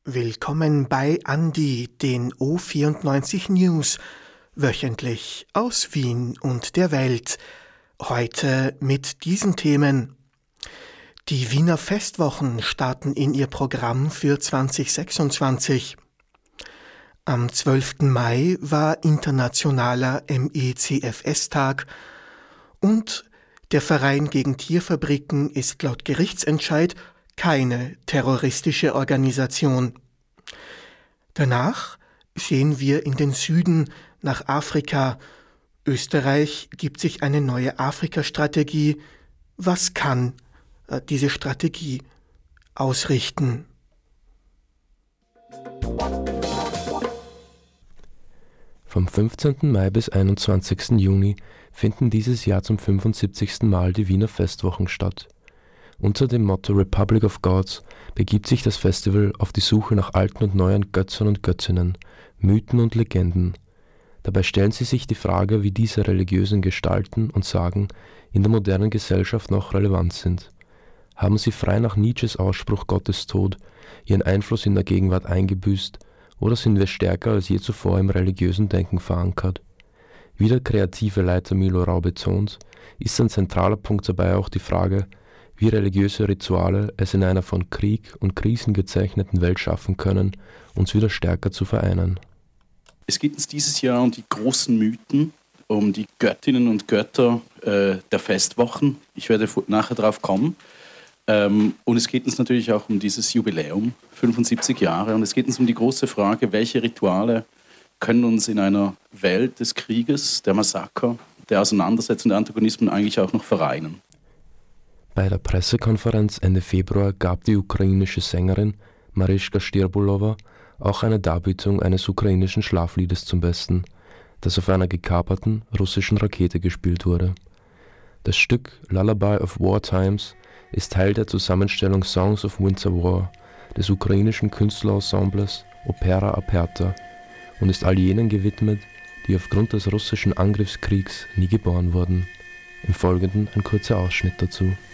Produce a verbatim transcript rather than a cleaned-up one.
Willkommen bei Andi, den O vierundneunzig News, wöchentlich aus Wien und der Welt. Heute mit diesen Themen. Die Wiener Festwochen starten in ihr Programm für zwanzig sechsundzwanzig. Am zwölften Mai war internationaler M E C F S-Tag und der Verein gegen Tierfabriken ist laut Gerichtsentscheid keine terroristische Organisation. Danach sehen wir in den Süden nach Afrika. Österreich gibt sich eine neue Afrika-Strategie. Was kann äh, diese Strategie ausrichten? Vom fünfzehnten Mai bis einundzwanzigsten Juni finden dieses Jahr zum fünfundsiebzigsten Mal die Wiener Festwochen statt. Unter dem Motto Republic of Gods begibt sich das Festival auf die Suche nach alten und neuen Göttern und Göttinnen, Mythen und Legenden. Dabei stellen sie sich die Frage, wie diese religiösen Gestalten und Sagen in der modernen Gesellschaft noch relevant sind. Haben sie frei nach Nietzsches Ausspruch Gottes Tod ihren Einfluss in der Gegenwart eingebüßt, oder sind wir stärker als je zuvor im religiösen Denken verankert? Wie der kreative Leiter Milo Rau betont, ist ein zentraler Punkt dabei auch die Frage, wie religiöse Rituale es in einer von Krieg und Krisen gezeichneten Welt schaffen können, uns wieder stärker zu vereinen. Es geht uns dieses Jahr um die großen Mythen, um die Göttinnen und Götter äh, der Festwochen. Ich werde nachher darauf kommen. Ähm, und es geht uns natürlich auch um dieses Jubiläum, fünfundsiebzig Jahre. Und es geht uns um die große Frage, welche Rituale können uns in einer Welt des Krieges, der Massaker, der Auseinandersetzung der Antagonismen eigentlich auch noch vereinen. Bei der Pressekonferenz Ende Februar gab die ukrainische Sängerin Marischka Styrbulova auch eine Darbietung eines ukrainischen Schlafliedes zum Besten, das auf einer gekaperten russischen Rakete gespielt wurde. Das Stück Lullaby of War Times ist Teil der Zusammenstellung Songs of Winter War des ukrainischen Künstlerensembles Opera Aperta und ist all jenen gewidmet, die aufgrund des russischen Angriffskriegs nie geboren wurden. Im Folgenden ein kurzer Ausschnitt dazu.